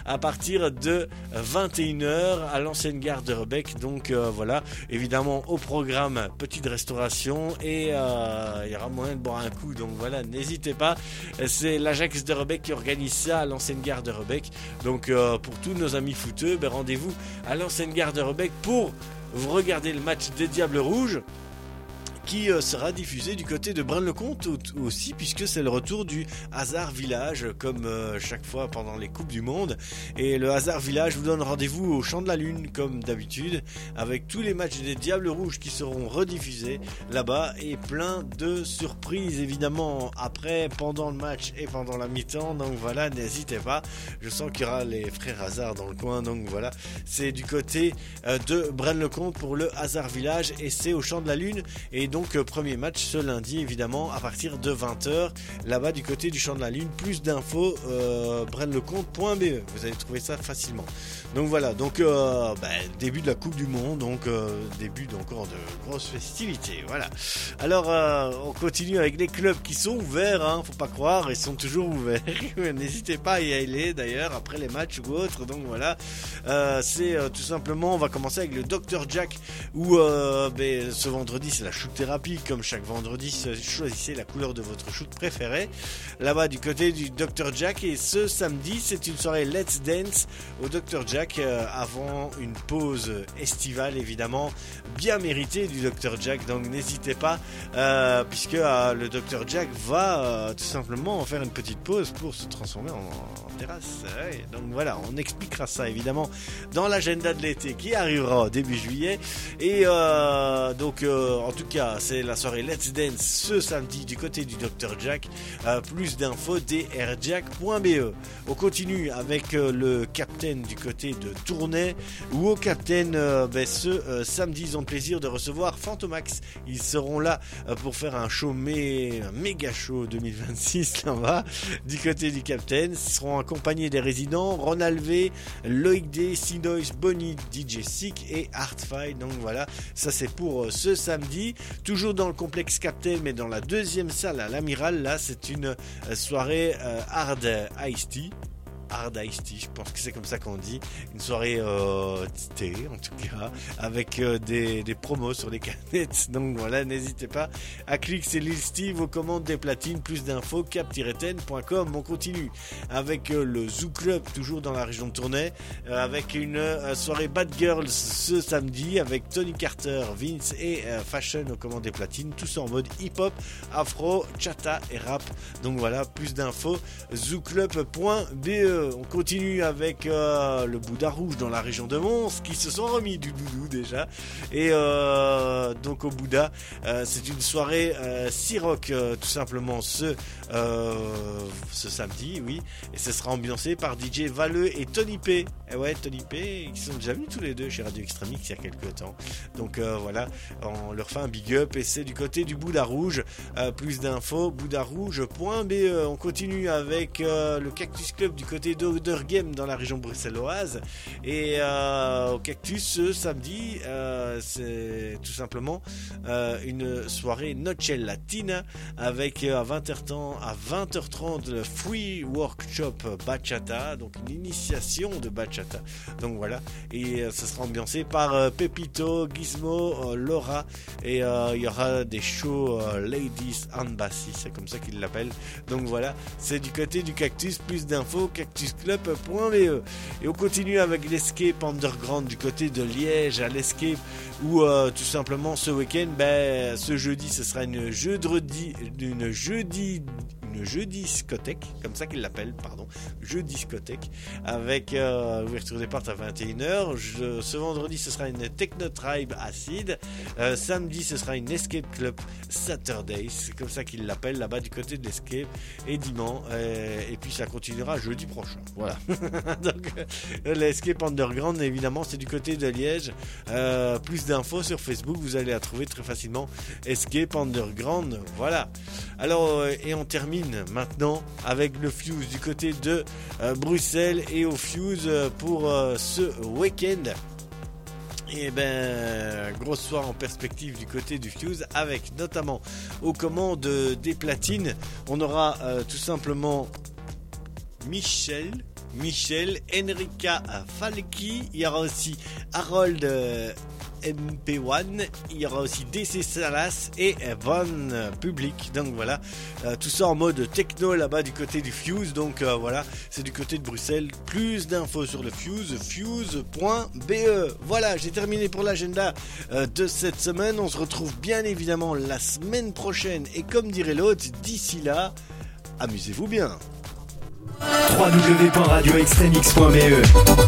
à partir de 21h à l'ancienne gare de Rebec. Donc voilà, évidemment au programme petite restauration et il y aura moyen de boire un coup. Donc voilà, n'hésitez pas. C'est l'Ajax de Rebec qui organise ça à l'ancienne gare de Rebec. Donc pour tous nos amis footeux, rendez-vous à l'ancienne gare de Rebec pour vous regarder le match des Diables Rouges, qui sera diffusé du côté de Braine-le-Comte aussi, puisque c'est le retour du Hasard Village comme chaque fois pendant les Coupes du Monde. Et le Hasard Village vous donne rendez-vous au Champ de la Lune comme d'habitude, avec tous les matchs des Diables Rouges qui seront rediffusés là-bas, et plein de surprises évidemment après, pendant le match et pendant la mi-temps. Donc voilà, n'hésitez pas, je sens qu'il y aura les frères Hasard dans le coin. Donc voilà, c'est du côté de Braine-le-Comte pour le Hasard Village, et c'est au Champ de la Lune. Et donc premier match ce lundi évidemment à partir de 20h là-bas du côté du Champ de la Lune. Plus d'infos braine-le-comte.be, vous allez trouver ça facilement. Donc voilà, donc début de la Coupe du Monde, donc début encore de grosses festivités. Voilà. Alors on continue avec les clubs qui sont ouverts, hein, faut pas croire, ils sont toujours ouverts. N'hésitez pas à y aller d'ailleurs après les matchs ou autres. Donc voilà, c'est tout simplement, on va commencer avec le Dr Jack où ce vendredi c'est la shoot thérapie comme chaque vendredi. Choisissez la couleur de votre shoot préférée là-bas du côté du Dr Jack. Et ce samedi c'est une soirée Let's Dance au Dr Jack avant une pause estivale évidemment bien méritée du Dr Jack. Donc n'hésitez pas puisque le Dr Jack va tout simplement faire une petite pause pour se transformer en terrasse. Ouais, donc voilà, on expliquera ça évidemment dans l'agenda de l'été qui arrivera au début juillet. Et donc en tout cas c'est la soirée Let's Dance ce samedi du côté du Dr Jack. Plus d'infos drjack.be. On continue avec le Captain du côté de Tournai où au Captain ce samedi ils ont le plaisir de recevoir Fantomax. Ils seront là pour faire un show méga show 2026 là-bas du côté du Captain. Ils seront accompagnés des résidents Ronald V, Loïc D, Sinois, Bonnie, DJ Sick et Artfile. Donc voilà, ça c'est pour ce samedi. Toujours dans le complexe Captain, mais dans la deuxième salle à l'Amiral. Là, c'est une soirée Hard Iced Tea. Hard Iced Tea, je pense que c'est comme ça qu'on dit. Une soirée thé, en tout cas, avec des promos sur les canettes. Donc voilà, n'hésitez pas à cliquer, c'est Lil Steve aux commandes des platines. Plus d'infos, cap-ten.com. On continue avec le Zoo Club, toujours dans la région de Tournai, avec une soirée Bad Girls ce samedi, avec Tony Carter, Vince et Fashion aux commandes des platines. Tout ça en mode hip-hop, afro, chata et rap. Donc voilà, plus d'infos, zooclub.be. On continue avec le Bouddha Rouge dans la région de Mons qui se sont remis du doudou déjà. Et donc au Bouddha, c'est une soirée Siroc tout simplement ce samedi, oui. Et ce sera ambiancé par DJ Valeux et Tony P. Et ouais, Tony P, ils sont déjà venus tous les deux chez Radio Extremix il y a quelques temps. Donc voilà, on leur fait un big up et c'est du côté du Bouddha Rouge. Plus d'infos, bouddharouge.be. On continue avec le Cactus Club du côté d'Oder Game dans la région bruxelloise. Et au Cactus ce samedi, c'est tout simplement une soirée Noche Latina avec à 20h30 le Free Workshop Bachata, donc une initiation de Bachata. Donc voilà, et ça sera ambiancé par Pepito, Gizmo, Laura, et il y aura des shows Ladies Embassy, c'est comme ça qu'ils l'appellent. Donc voilà, c'est du côté du Cactus. Plus d'infos, cactusclub.be. Et on continue avec l'Escape Underground du côté de Liège à l'Escape où tout simplement ce week-end, ce jeudi ce sera une jeudiscothèque, comme ça qu'ils l'appellent, jeudiscothèque, avec ouverture des portes à 21h. Ce vendredi ce sera une Techno Tribe acide. Samedi ce sera une Escape Club Saturday, c'est comme ça qu'ils l'appellent là-bas du côté de l'Escape, et dimanche, et puis ça continuera jeudi prochain. Voilà. Donc l'Escape Underground évidemment c'est du côté de Liège. Plus d'infos sur Facebook, vous allez la trouver très facilement, Escape Underground. Voilà. Alors et on termine maintenant avec le Fuse du côté de Bruxelles et au Fuse pour ce week-end. Et grosse soirée en perspective du côté du Fuse avec notamment aux commandes des platines. On aura tout simplement Michel Michel, Enrica Falki, il y aura aussi Harold MP1, il y aura aussi DC Salas et Von Public. Donc voilà, tout ça en mode techno là-bas du côté du Fuse. Donc voilà, c'est du côté de Bruxelles. Plus d'infos sur le Fuse, fuse.be. Voilà, j'ai terminé pour l'agenda de cette semaine. On se retrouve bien évidemment la semaine prochaine. Et comme dirait l'autre, d'ici là, amusez-vous bien. www.radioextremx.be